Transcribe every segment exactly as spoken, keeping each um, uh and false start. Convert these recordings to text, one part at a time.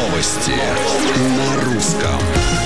Новости на русском.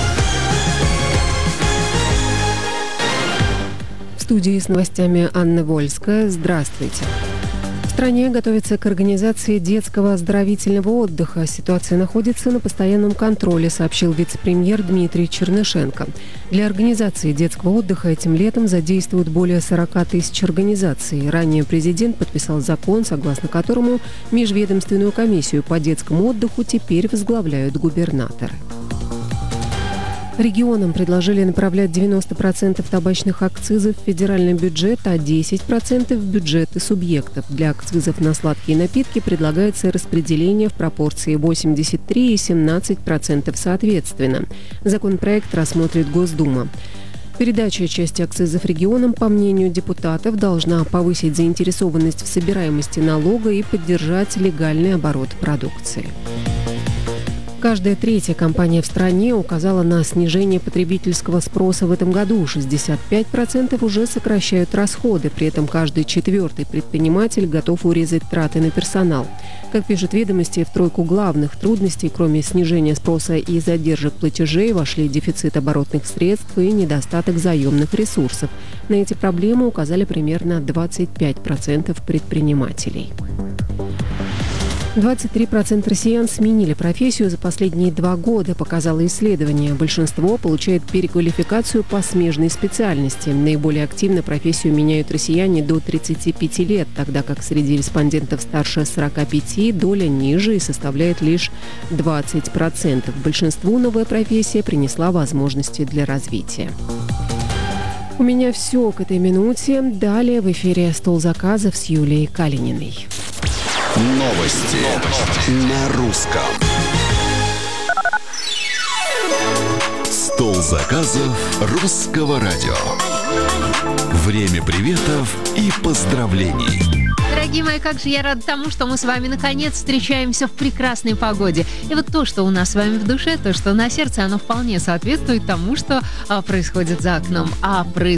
В студии с новостями Анна Вольская. Здравствуйте. В стране готовится к организации детского оздоровительного отдыха. Ситуация находится на постоянном контроле, сообщил вице-премьер Дмитрий Чернышенко. Для организации детского отдыха этим летом задействуют более сорок тысяч организаций. Ранее президент подписал закон, согласно которому межведомственную комиссию по детскому отдыху теперь возглавляют губернаторы. Регионам предложили направлять девяносто процентов табачных акцизов в федеральный бюджет, а десять процентов в бюджеты субъектов. Для акцизов на сладкие напитки предлагается распределение в пропорции восемьдесят три и семнадцать процентов соответственно. Законопроект рассмотрит Госдума. Передача части акцизов регионам, по мнению депутатов, должна повысить заинтересованность в собираемости налога и поддержать легальный оборот продукции. Каждая третья компания в стране указала на снижение потребительского спроса в этом году. шестьдесят пять процентов уже сокращают расходы. При этом каждый четвертый предприниматель готов урезать траты на персонал. Как пишут «Ведомости», в тройку главных трудностей, кроме снижения спроса и задержек платежей, вошли дефицит оборотных средств и недостаток заемных ресурсов. На эти проблемы указали примерно двадцать пять процентов предпринимателей. двадцать три процента россиян сменили профессию за последние два года, показало исследование. Большинство получает переквалификацию по смежной специальности. Наиболее активно профессию меняют россияне до тридцати пяти лет, тогда как среди респондентов старше сорока пяти доля ниже и составляет лишь двадцать процентов. Большинству новая профессия принесла возможности для развития. У меня все к этой минуте. Далее в эфире «Стол заказов» с Юлией Калининой. Новости на русском. Стол заказов русского радио. Время приветов и поздравлений. Дорогие мои, как же я рада тому, что мы с вами наконец встречаемся в прекрасной погоде. И вот то, что у нас с вами в душе, то, что на сердце, оно вполне соответствует тому, что а, происходит за окном. А